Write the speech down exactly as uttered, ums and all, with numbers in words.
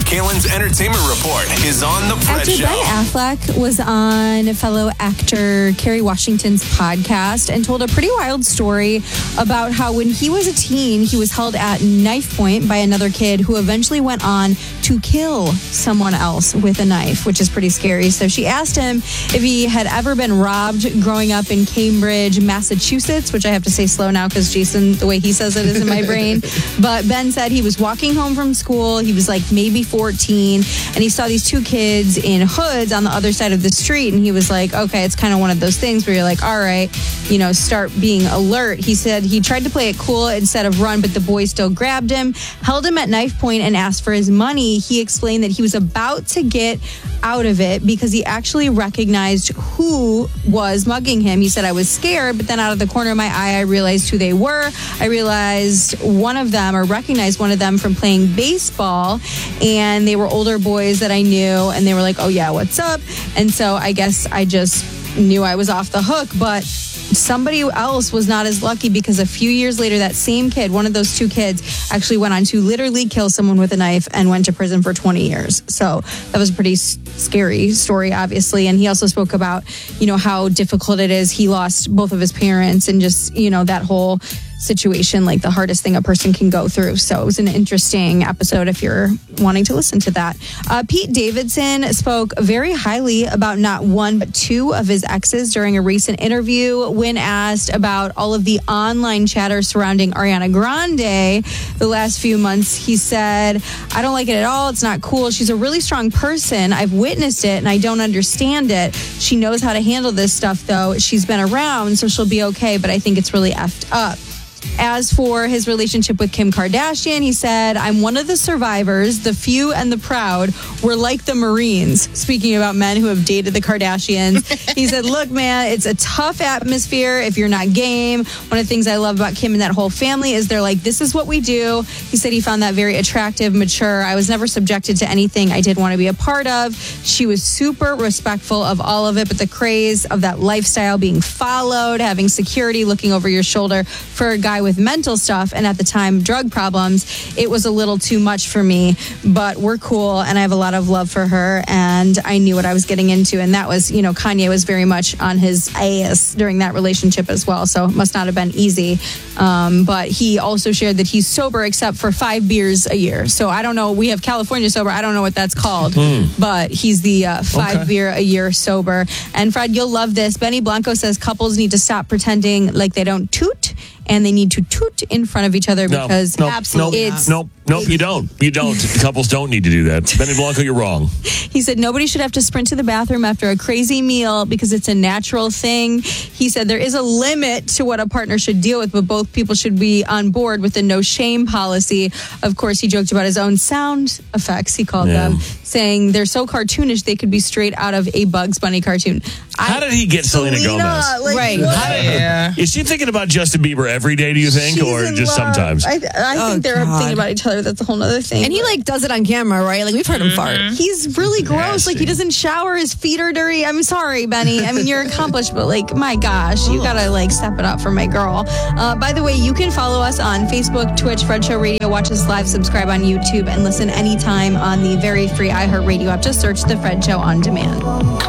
Kalen's Entertainment Report is on The Fred Actor Show. Ben Affleck was on fellow actor Kerry Washington's podcast and told a pretty wild story about how when he was a teen, he was held at knife point by another kid who eventually went on to kill someone else with a knife, which is pretty scary. So she asked him if he had ever been robbed growing up in Cambridge, Massachusetts, which I have to say slow now because Jason, the way he says it is in my brain. But Ben said he was walking home from school. He was like maybe fourteen, and he saw these two kids in hoods on the other side of the street, and he was like, okay, it's kind of one of those things where you're like, all right, you know, start being alert. He said he tried to play it cool instead of run, but the boys still grabbed him, held him at knife point, and asked for his money. He explained that he was about to get out of it because he actually recognized who was mugging him. He said, I was scared, but then out of the corner of my eye, I realized who they were. I realized one of them, or recognized one of them from playing baseball, and they were older boys that I knew, and they were like, oh yeah, what's up? And so I guess I just knew I was off the hook, but somebody else was not as lucky because a few years later, that same kid, one of those two kids, actually went on to literally kill someone with a knife and went to prison for twenty years. So that was a pretty scary story, obviously. And he also spoke about, you know, how difficult it is. He lost both of his parents and just, you know, that whole situation, like the hardest thing a person can go through. So it was an interesting episode if you're wanting to listen to that. Uh, Pete Davidson spoke very highly about not one but two of his exes during a recent interview. When asked about all of the online chatter surrounding Ariana Grande the last few months, he said, I don't like it at all. It's not cool. She's a really strong person. I've witnessed it and I don't understand it. She knows how to handle this stuff though. She's been around, so she'll be okay, but I think it's really effed up. As for his relationship with Kim Kardashian, he said, I'm one of the survivors, the few and the proud. We're like the Marines. Speaking about men who have dated the Kardashians. He said, look, man, it's a tough atmosphere if you're not game. One of the things I love about Kim and that whole family is they're like, this is what we do. He said he found that very attractive, mature. I was never subjected to anything I didn't want to be a part of. She was super respectful of all of it, but the craze of that lifestyle being followed, having security looking over your shoulder for a guy with mental stuff and at the time drug problems, it was a little too much for me, but we're cool and I have a lot of love for her and I knew what I was getting into. And that was, you know, Kanye was very much on his ass during that relationship as well, so it must not have been easy. Um, but he also shared that he's sober except for five beers a year. So I don't know, we have California sober, I don't know what that's called, mm. but he's the uh, five okay. beer a year sober. And Fred, you'll love this. Benny Blanco says couples need to stop pretending like they don't toot and they need to toot in front of each other because no, no, absolutely no, it's... Nope, nope, you don't. You don't. Couples don't need to do that. Benny Blanco, you're wrong. He said nobody should have to sprint to the bathroom after a crazy meal because it's a natural thing. He said there is a limit to what a partner should deal with, but both people should be on board with the no shame policy. Of course, he joked about his own sound effects, he called yeah. them, saying they're so cartoonish they could be straight out of a Bugs Bunny cartoon. How I, did he get Selena, Selena Gomez? Like, right. Yeah. Is she thinking about Justin Bieber every day, do you think, She's or just love. sometimes? I, I oh, think they're God. thinking about each other. That's a whole other thing. And he like does it on camera, right? Like we've heard him fart. He's really gross. Nasty. Like he doesn't shower. His feet are dirty. I'm sorry, Benny. I mean, you're accomplished, but like, my gosh, you gotta like step it up for my girl. Uh, by the way, you can follow us on Facebook, Twitch, Fred Show Radio. Watch us live, subscribe on YouTube, and listen anytime on the very free iHeartRadio app. Just search The Fred Show on Demand.